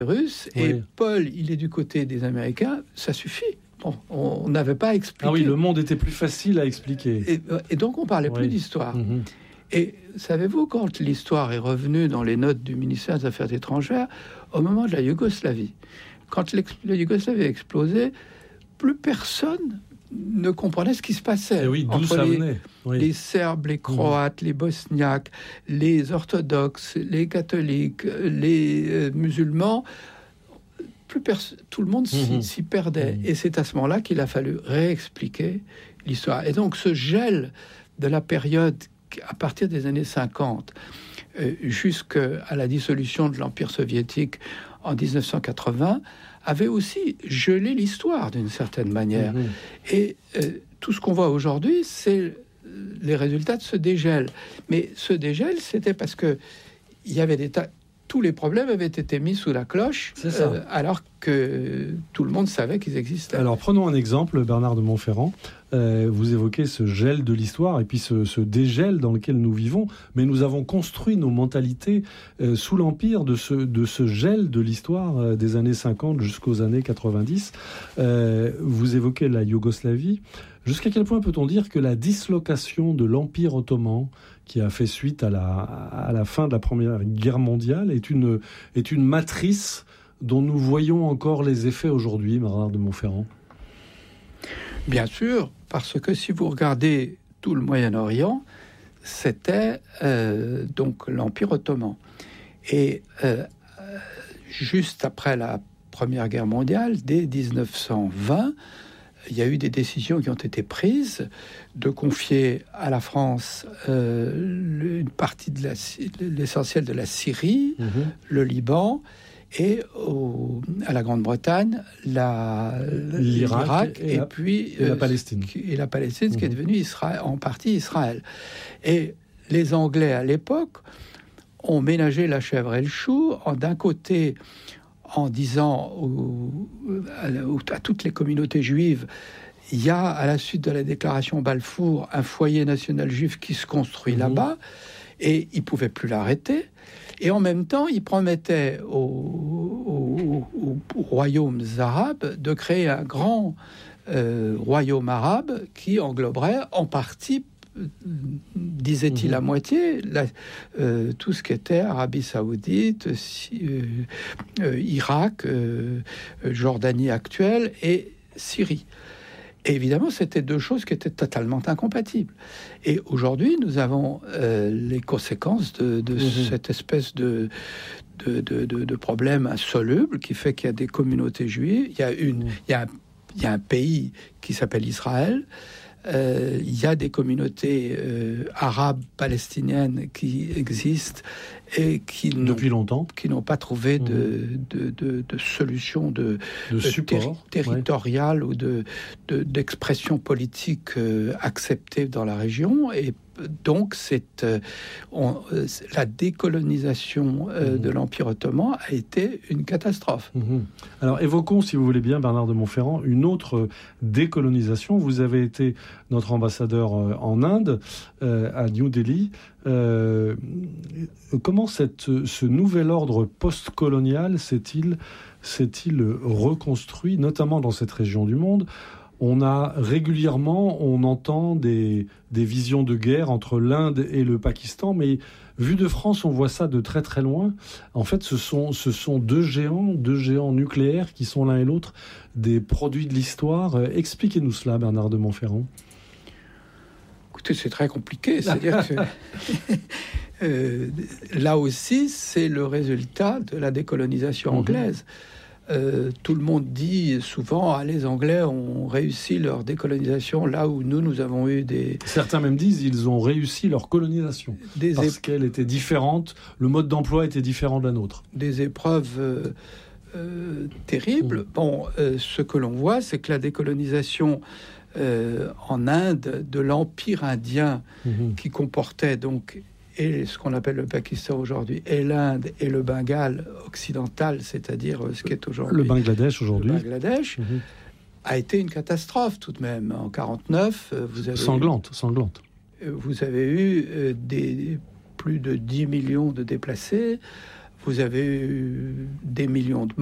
Russes, et Paul, il est du côté des Américains, ça suffit. Bon, on n'avait pas à expliquer. Ah oui, le monde était plus facile à expliquer. Et donc, on parlait plus d'histoire. Et savez-vous, quand l'histoire est revenue dans les notes du ministère des Affaires étrangères, au moment de la Yougoslavie, quand la Yougoslavie a explosé, plus personne ne comprenait ce qui se passait entre les Serbes, les Croates, les Bosniaques, les orthodoxes, les catholiques, les musulmans. Tout le monde s'y perdait. Et c'est à ce moment-là qu'il a fallu réexpliquer l'histoire. Et donc ce gel de la période à partir des années 50 jusqu'à la dissolution de l'Empire soviétique en 1980 avait aussi gelé l'histoire d'une certaine manière. Et tout ce qu'on voit aujourd'hui, c'est les résultats de ce dégel. Mais ce dégel, c'était parce que il y avait tous les problèmes avaient été mis sous la cloche, alors que tout le monde savait qu'ils existaient. Alors prenons un exemple, Bernard de Montferrand. Vous évoquez ce gel de l'histoire et puis ce dégel dans lequel nous vivons, mais nous avons construit nos mentalités sous l'empire de ce gel de l'histoire des années 50 jusqu'aux années 90. Vous évoquez la Yougoslavie. Jusqu'à quel point peut-on dire que la dislocation de l'Empire ottoman, qui a fait suite à la fin de la Première Guerre mondiale, est une matrice dont nous voyons encore les effets aujourd'hui, Bernard de Montferrand? Bien sûr, parce que si vous regardez tout le Moyen-Orient, c'était donc l'Empire ottoman. Et juste après la Première Guerre mondiale, dès 1920, il y a eu des décisions qui ont été prises de confier à la France une partie de l'essentiel de la Syrie, le Liban, et à la Grande-Bretagne, l'Irak et puis la Palestine. Et la Palestine, qui est devenue en partie Israël. Et les Anglais, à l'époque, ont ménagé la chèvre et le chou, d'un côté en disant à toutes les communautés juives, il y a, à la suite de la déclaration Balfour, un foyer national juif qui se construit là-bas, et ils ne pouvaient plus l'arrêter. Et en même temps, ils promettaient aux royaumes arabes de créer un grand royaume arabe qui engloberait en partie, disait-il à moitié, tout ce qui était Arabie Saoudite, Irak, Jordanie actuelle et Syrie. Et évidemment, c'était deux choses qui étaient totalement incompatibles. Et aujourd'hui, nous avons les conséquences de cette espèce de problème insoluble qui fait qu'il y a des communautés juives. Il y a un pays qui s'appelle Israël. Il y a des communautés arabes palestiniennes qui existent et qui depuis longtemps n'ont pas trouvé de solution de support territoriale ou d'expression politique acceptée dans la région. Et donc la décolonisation de l'Empire ottoman a été une catastrophe. Alors évoquons, si vous voulez bien, Bernard de Montferrand, une autre décolonisation. Vous avez été notre ambassadeur en Inde, à New Delhi. Comment ce nouvel ordre post-colonial s'est-il reconstruit, notamment dans cette région du monde? On entend des visions de guerre entre l'Inde et le Pakistan, mais vu de France, on voit ça de très très loin. En fait, ce sont deux géants nucléaires qui sont l'un et l'autre des produits de l'histoire. Expliquez-nous cela, Bernard de Montferrand. Écoutez, c'est très compliqué. C'est-à-dire que là aussi, c'est le résultat de la décolonisation anglaise. Tout le monde dit souvent les Anglais ont réussi leur décolonisation là où nous avons eu des... Certains même disent ils ont réussi leur colonisation parce qu'elle était différente, le mode d'emploi était différent de la nôtre. Des épreuves terribles. Bon, ce que l'on voit, c'est que la décolonisation en Inde de l'Empire indien qui comportait donc et ce qu'on appelle le Pakistan aujourd'hui, et l'Inde et le Bengale occidental, c'est-à-dire ce qui est aujourd'hui le Bangladesh aujourd'hui, a été une catastrophe tout de même. En 49, vous avez sanglante. Vous avez eu plus de 10 millions de déplacés. vous avez des millions de